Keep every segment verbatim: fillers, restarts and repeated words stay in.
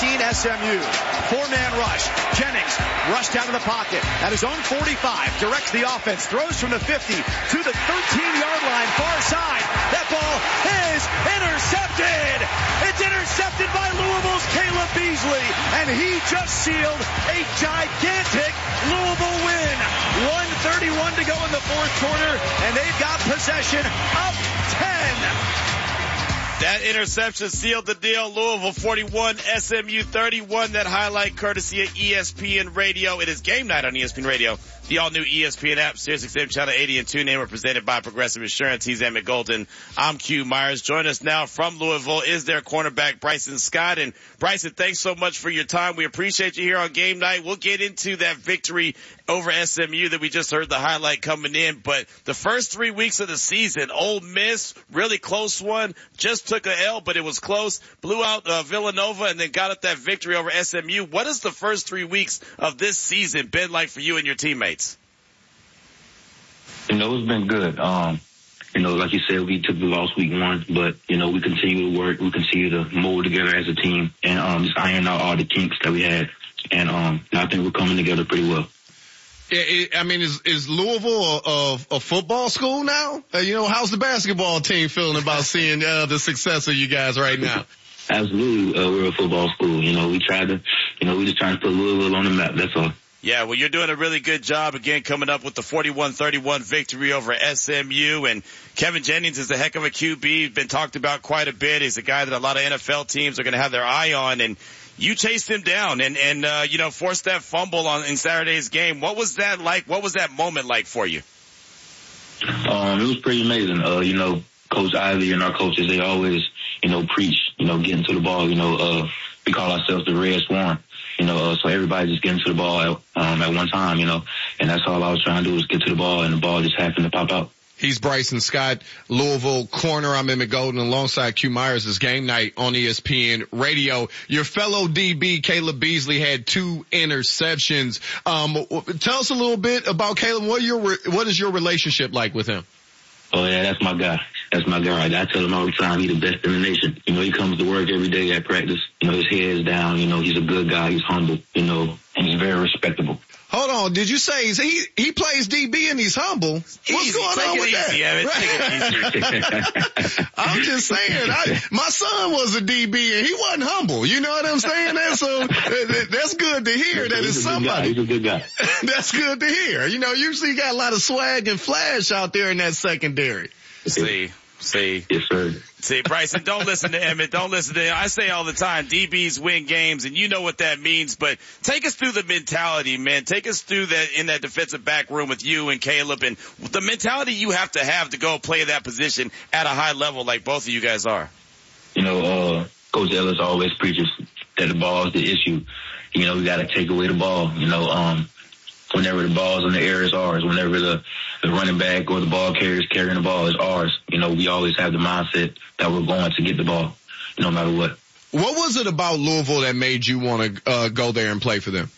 fifteen S M U. Four-man rush. Jennings rushed out of the pocket at his own forty-five, directs the offense, throws from the fifty to the thirteen-yard line, far side. That ball is intercepted. It's intercepted by Louisville's Caleb Beasley, and he just sealed a gigantic Louisville win. one thirty-one to go in the fourth quarter, and they've got possession up ten. That interception sealed the deal. Louisville forty-one, S M U thirty-one. That highlight courtesy of E S P N Radio. It is game night on E S P N Radio. The all-new E S P N app, SiriusXM Channel eighty and TuneIn, were presented by Progressive Insurance. He's Emmett Golden. I'm Q Myers. Join us now from Louisville is their cornerback, Bryson Scott. And Bryson, thanks so much for your time. We appreciate you here on game night. We'll get into that victory over S M U that we just heard the highlight coming in. But the first three weeks of the season, Ole Miss, really close one, just took a L, but it was close, blew out uh, Villanova, and then got up that victory over S M U. What has the first three weeks of this season been like for you and your teammates? You know, it's been good. Um, you know, like you said, we took the loss week one, but, you know, we continue to work. We continue to mold together as a team and um, just iron out all the kinks that we had. And um, I think we're coming together pretty well. Yeah, it, I mean, is, is Louisville a, a, a football school now? Uh, you know, how's the basketball team feeling about seeing uh, the success of you guys right now? Absolutely. Uh, we're a football school. You know, we try to, you know, we just trying to put Louisville on the map. That's all. Yeah, well, you're doing a really good job, again, coming up with the forty-one thirty-one victory over S M U. And Kevin Jennings is a heck of a Q B. He's been talked about quite a bit. He's a guy that a lot of N F L teams are going to have their eye on. And you chased him down and, and uh, you know, forced that fumble on in Saturday's game. What was that like? What was that moment like for you? Um, it was pretty amazing. Uh, you know, Coach Ivey and our coaches, they always, you know, preach, you know, getting to the ball. You know, uh, we call ourselves the Red Swarm. You know, uh, so everybody just getting to the ball at, um, at one time, you know, and that's all I was trying to do was get to the ball, and the ball just happened to pop out. He's Bryson Scott, Louisville corner. I'm Emmett Golden alongside Q Myers. It's game night on E S P N Radio. Your fellow D B, Caleb Beasley, had two interceptions. Um, tell us a little bit about Caleb. What, your, what is your relationship like with him? Oh, yeah, that's my guy. That's my guy. I tell him all the time, he's the best in the nation. You know, he comes to work every day at practice. You know, his head is down. You know, he's a good guy. He's humble, you know, and he's very respectable. Hold on. Did you say he's, he he plays D B and he's humble? What's easy. going Take on with easy, that? Right? I'm just saying. I, my son was a D B and he wasn't humble. You know what I'm saying? That's, so, that's good to hear that it's somebody. He's a good guy. That's good to hear. You know, usually you got a lot of swag and flash out there in that secondary. See. See, yes, sir. See, Bryson, don't listen to Emmett. Don't listen to him. I say all the time, D Bs win games, and you know what that means. But take us through the mentality, man. Take us through that in that defensive back room with you and Caleb, and the mentality you have to have to go play that position at a high level like both of you guys are. You know, uh, Coach Ellis always preaches that the ball is the issue. You know, we got to take away the ball. You know, um, whenever the ball's in the air, it's ours. Whenever the, the running back or the ball carrier is carrying the ball, it's ours. You know, we always have the mindset that we're going to get the ball, no matter what. What was it about Louisville that made you want to uh, go there and play for them?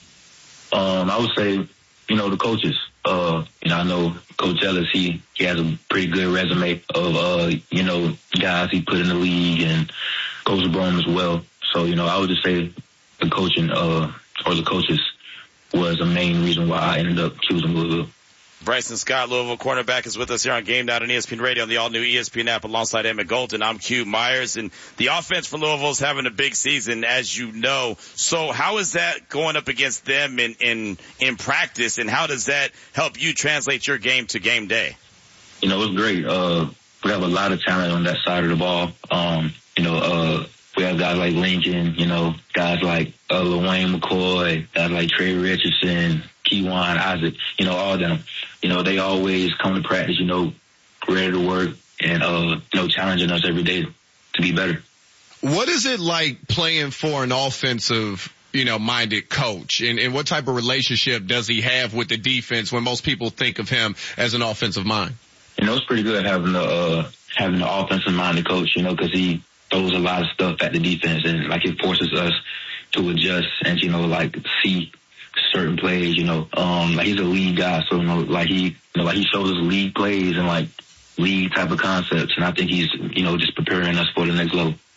Um, I would say, you know, the coaches. Uh, you know, I know Coach Ellis, he, he has a pretty good resume of, uh, you know, guys he put in the league, and Coach LeBron as well. So, you know, I would just say the coaching, uh, or the coaches was the main reason why I ended up choosing Louisville. Bryson Scott, Louisville cornerback, is with us here on Game Night on E S P N Radio on the all-new E S P N app alongside Emmett Golden. I'm Q Myers, and the offense for Louisville is having a big season, as you know. So how is that going up against them in, in, in practice, and how does that help you translate your game to game day? You know, it's great. Uh, we have a lot of talent on that side of the ball. Um, you know, uh, we have guys like Lincoln, you know, guys like uh, LaWayne McCoy, guys like Trey Richardson, Keywan Isaac, you know, all of them. You know, they always come to practice, you know, ready to work and, uh, you know, challenging us every day to be better. What is it like playing for an offensive, you know, minded coach? And, and what type of relationship does he have with the defense when most people think of him as an offensive mind? You know, it's pretty good having the, uh, having an offensive minded coach, you know, cause he throws a lot of stuff at the defense, and like it forces us to adjust and, you know, like see certain plays, you know, um, like he's a lead guy. So, you know, like he, you know, like he shows us league plays and like league type of concepts. And I think he's, you know, just preparing us for the next level.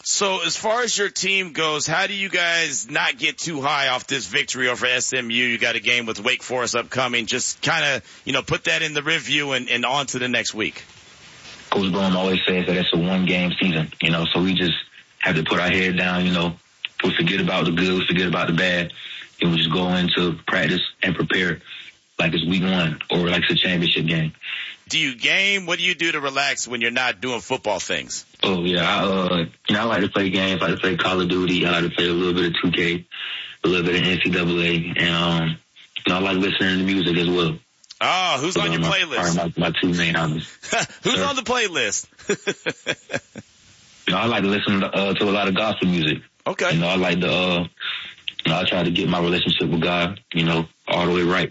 So as far as your team goes, how do you guys not get too high off this victory over S M U? You got a game with Wake Forest upcoming. Just kind of, you know, put that in the review and, and on to the next week. Coach Boehm always says that it's a one-game season, you know, so we just have to put our head down, you know. We forget about the good, we forget about the bad, and we just go into practice and prepare like it's week one or like it's a championship game. Do you game? What do you do to relax when you're not doing football things? Oh, yeah. I, uh, you know, I like to play games. I like to play Call of Duty. I like to play a little bit of two K, a little bit of N C double A. And, um, you know, I like listening to music as well. Oh, who's so on your my, playlist? My, my two main hobbies. Who's Sir. on the playlist? You know, I like to listen to, uh, to a lot of gospel music. Okay. You know, I like to, uh, you know, I try to get my relationship with God, you know, all the way right.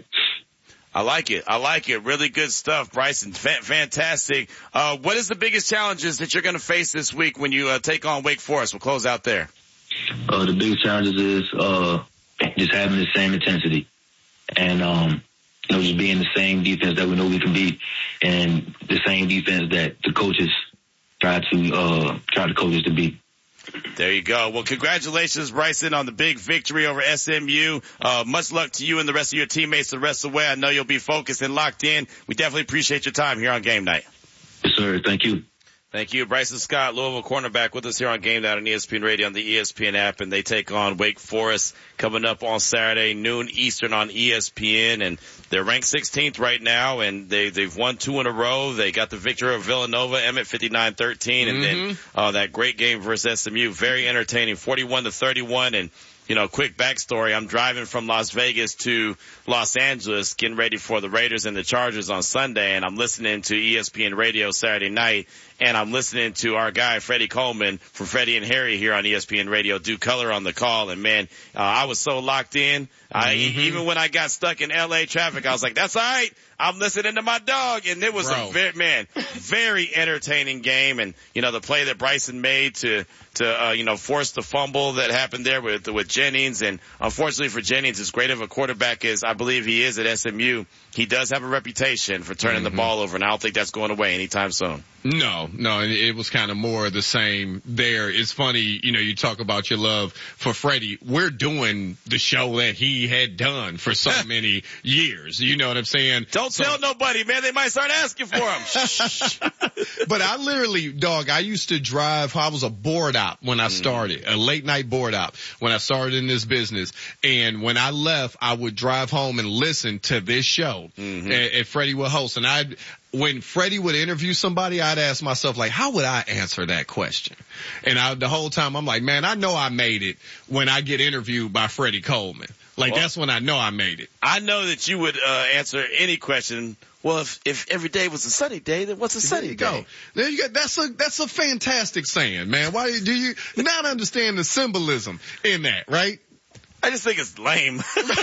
I like it. I like it. Really good stuff, Bryson. F- fantastic. Uh, what is the biggest challenges that you're going to face this week when you uh, take on Wake Forest? We'll close out there. Uh, the biggest challenges is, uh, just having the same intensity and, um, you know, just being the same defense that we know we can be and the same defense that the coaches try to, uh, try to coach us to be. There you go. Well, congratulations, Bryson, on the big victory over S M U. Uh, much luck to you and the rest of your teammates the rest of the way. I know you'll be focused and locked in. We definitely appreciate your time here on Game Night. Yes, sir. Thank you. Thank you. Bryson Scott, Louisville cornerback, with us here on Game Night on E S P N Radio on the E S P N app, and they take on Wake Forest coming up on Saturday, noon Eastern on E S P N, and they're ranked sixteenth right now, and they, they've won two in a row. They got the victory over Villanova, Emmett fifty-nine thirteen, and mm-hmm. then uh, that great game versus S M U, very entertaining, forty-one to thirty-one, and you know, quick backstory, I'm driving from Las Vegas to Los Angeles, getting ready for the Raiders and the Chargers on Sunday, and I'm listening to E S P N Radio Saturday night, and I'm listening to our guy, Freddie Coleman, from Freddie and Harry here on E S P N Radio, do color on the call, and man, uh, I was so locked in. I, mm-hmm. Even when I got stuck in L A traffic, I was like, that's all right. I'm listening to my dog, and it was Bro. a very, man, very entertaining game, and, you know, the play that Bryson made to, to, uh, you know, force the fumble that happened there with, with Jennings, and unfortunately for Jennings, as great of a quarterback as I believe he is at S M U, he does have a reputation for turning mm-hmm. the ball over, and I don't think that's going away anytime soon. No, no, it was kind of more of the same there. It's funny, you know, you talk about your love for Freddie. We're doing the show that he had done for so many years. You know what I'm saying? Don't so, tell nobody, man. They might start asking for him. But I literally, dog, I used to drive, I was a board op when I started, mm. a late night board op when I started in this business. And when I left, I would drive home and listen to this show. Mm-hmm. And, and Freddie would host. And I'd, when Freddie would interview somebody, I'd ask myself, like, how would I answer that question? And I, the whole time I'm like, man, I know I made it when I get interviewed by Freddie Coleman. Like, well, that's when I know I made it. I know that you would uh, answer any question. Well, if, if every day was a sunny day, then what's a sunny there you day? Go. There you go. That's a, that's a fantastic saying, man. Why do you not understand the symbolism in that, right? I just think it's lame.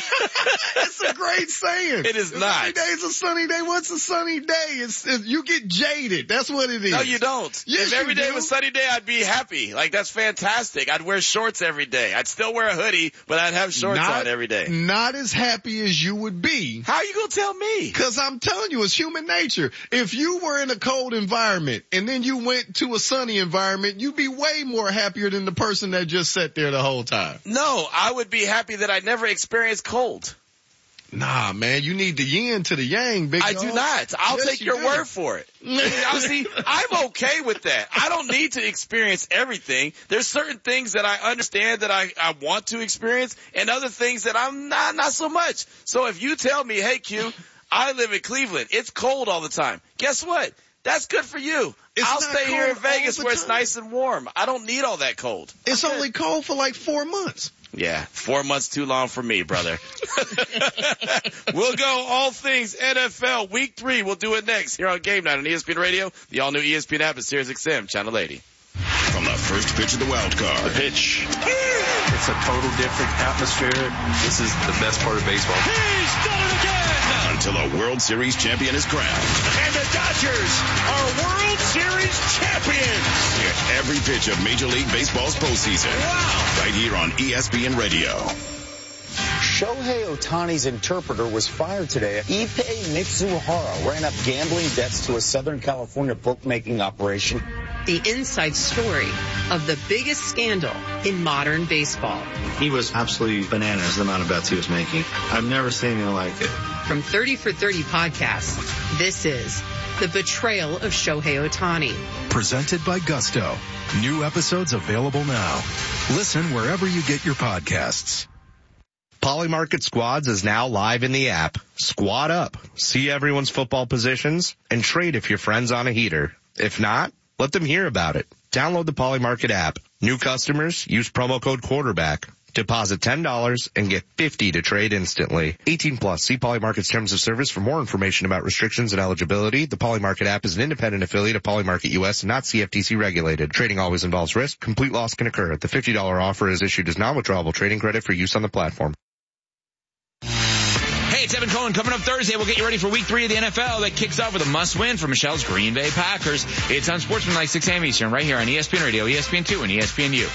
It's a great saying. It is if not. Every day's a sunny day. What's a sunny day? It's, it's you get jaded. That's what it is. No, you don't. Yes, if every you day do. was sunny day, I'd be happy. Like, that's fantastic. I'd wear shorts every day. I'd still wear a hoodie, but I'd have shorts not, on every day. Not as happy as you would be. How are you gonna tell me? Cause I'm telling you, it's human nature. If you were in a cold environment and then you went to a sunny environment, you'd be way more happier than the person that just sat there the whole time. No, I would be happy that I never experienced cold. Nah, man, you need the yin to the yang, big I dog. do not. I'll yes, take you your do. word for it. I see, I'm okay with that. I don't need to experience everything. There's certain things that I understand that I, I want to experience, and other things that I'm not, not so much. So if you tell me, hey, Q, I live in Cleveland, it's cold all the time. Guess what? That's good for you. It's I'll stay here in Vegas where it's time. nice and warm. I don't need all that cold. It's I'm only good. cold for like four months. Yeah, four months too long for me, brother. We'll go all things N F L week three. We'll do it next here on Game Night on E S P N Radio, the all new E S P N app, and Sirius X M Channel eighty. From the first pitch of the wild card. The pitch. It's a total different atmosphere. This is the best part of baseball. He's done it again! Until a World Series champion is crowned. And the Dodgers are World Series champions! Hear every pitch of Major League Baseball's postseason. Wow! Right here on E S P N Radio. Shohei Ohtani's interpreter was fired today. Ippei Mitsuhara ran up gambling debts to a Southern California bookmaking operation. The inside story of the biggest scandal in modern baseball. He was absolutely bananas, the amount of bets he was making. I've never seen anything like it. From thirty for thirty Podcasts, this is The Betrayal of Shohei Ohtani. Presented by Gusto. New episodes available now. Listen wherever you get your podcasts. Polymarket Squads is now live in the app. Squad up, see everyone's football positions, and trade if your friend's on a heater. If not, let them hear about it. Download the Polymarket app. New customers, use promo code quarterback. Deposit ten dollars and get fifty dollars to trade instantly. eighteen plus. See Polymarket's terms of service for more information about restrictions and eligibility. The Polymarket app is an independent affiliate of Polymarket U S and not C F T C regulated. Trading always involves risk. Complete loss can occur. The fifty dollars offer is issued as non-withdrawable trading credit for use on the platform. Hey, it's Evan Cohen. Coming up Thursday, we'll get you ready for week three of the N F L that kicks off with a must-win for Michelle's Green Bay Packers. It's on Sportsmanlike six a.m. Eastern right here on E S P N Radio, E S P N two, and E S P N U.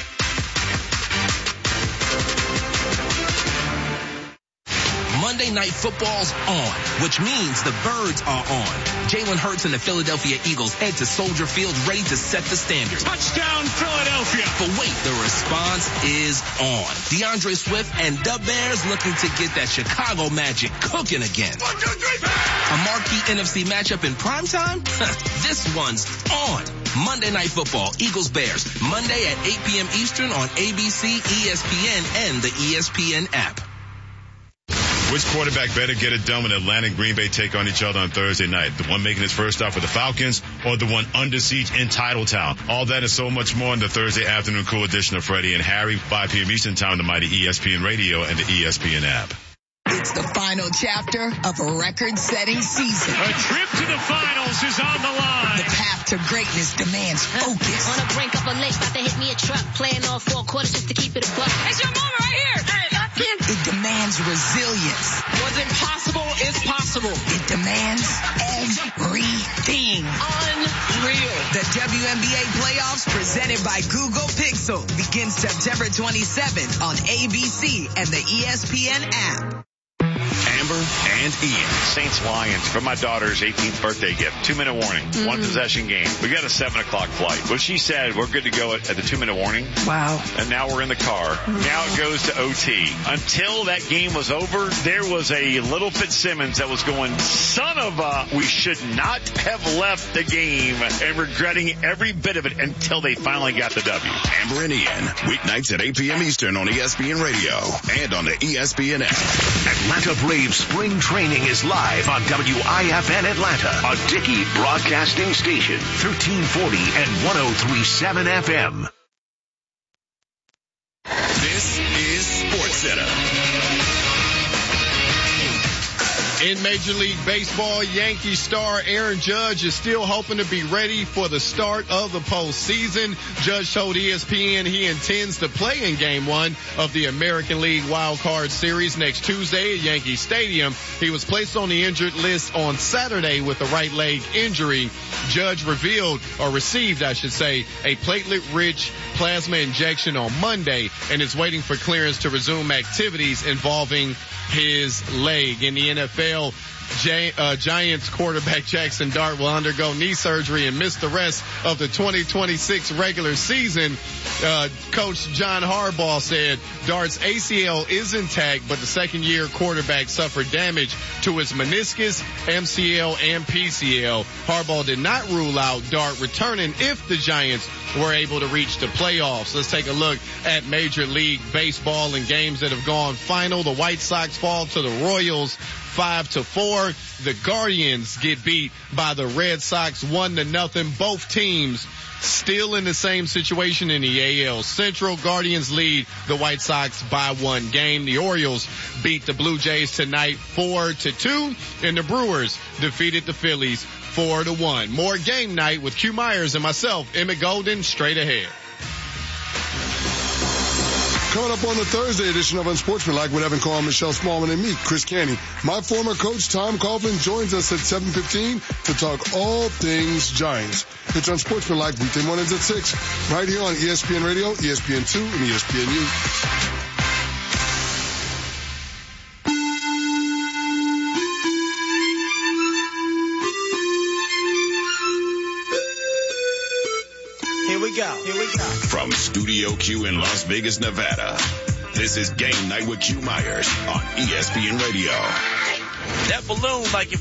Monday Night Football's on, which means the Birds are on. Jalen Hurts and the Philadelphia Eagles head to Soldier Field ready to set the standard. Touchdown, Philadelphia! But wait, the response is on. DeAndre Swift and the Bears looking to get that Chicago magic cooking again. One, two, three, Bears! A marquee N F C matchup in primetime? This one's on. Monday Night Football, Eagles-Bears, Monday at eight p.m. Eastern on A B C, E S P N, and the E S P N app. Which quarterback better get it done when Atlanta and Green Bay take on each other on Thursday night? The one making his first start for the Falcons or the one under siege in Titletown? All that and so much more in the Thursday afternoon cool edition of Freddie and Harry, five p.m. Eastern Time, the mighty E S P N Radio and the E S P N app. It's the final chapter of a record-setting season. A trip to the finals is on the line. The path to greatness demands focus. On the brink of a lake, about to hit me a truck. Playing all four quarters just to keep it a buck. It's your moment right here. It demands resilience. What's impossible is possible. It demands everything. Unreal. The W N B A playoffs presented by Google Pixel begins September twenty-seventh on A B C and the E S P N app. Amber and Ian. Saints Lions for my daughter's eighteenth birthday gift. Two minute warning. Mm-hmm. One possession game. We got a seven o'clock flight. Well, she said we're good to go at, at the two minute warning. Wow. And now we're in the car. Mm-hmm. Now it goes to O T. Until that game was over, there was a little Fitzsimmons that was going, son of a, we should not have left the game, and regretting every bit of it until they finally got the W. Amber and Ian. Weeknights at eight p.m. Eastern on E S P N Radio and on the E S P N app. Atlanta Braves spring training is live on W I F N Atlanta, a Dickey broadcasting station, thirteen forty and one oh three point seven F M. This is SportsCenter. In Major League Baseball, Yankee star Aaron Judge is still hoping to be ready for the start of the postseason. Judge told E S P N he intends to play in Game one of the American League Wild Card Series next Tuesday at Yankee Stadium. He was placed on the injured list on Saturday with a right leg injury. Judge revealed, or received, I should say, a platelet-rich plasma injection on Monday and is waiting for clearance to resume activities involving his leg. In the N F L, Gi- uh, Giants quarterback Jackson Dart will undergo knee surgery and miss the rest of the twenty twenty-six regular season. Uh, Coach John Harbaugh said Dart's A C L is intact, but the second-year quarterback suffered damage to his meniscus, M C L, and P C L. Harbaugh did not rule out Dart returning if the Giants were able to reach the playoffs. Let's take a look at Major League Baseball and games that have gone final. The White Sox fall to the Royals five to four. The Guardians get beat by the Red Sox one to nothing. Both teams still in the same situation in the A L Central. Guardians lead the White Sox by one game. The Orioles beat the Blue Jays tonight four to two, and the Brewers defeated the Phillies four to one. More Game Night with Q Myers and myself, Emmett Golden, straight ahead. Coming up on the Thursday edition of Unsportsmanlike with Evan Cohen, Michelle Smallman, and me, Chris Canty. My former coach, Tom Coughlin, joins us at seven fifteen to talk all things Giants. It's Unsportsmanlike weekday mornings at six, right here on E S P N Radio, E S P N two, and E S P N U. Here we go. From Studio Q in Las Vegas, Nevada, this is Game Night with Q Myers on E S P N Radio. That balloon, like if